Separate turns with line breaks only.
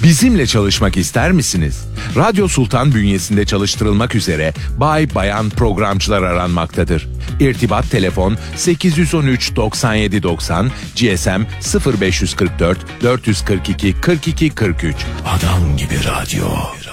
Bizimle çalışmak ister misiniz? Radyo Sultan bünyesinde çalıştırılmak üzere bay bayan programcılar aranmaktadır. İrtibat telefon 813 97 90, GSM 0544 442 42 43.
Adam gibi radyo.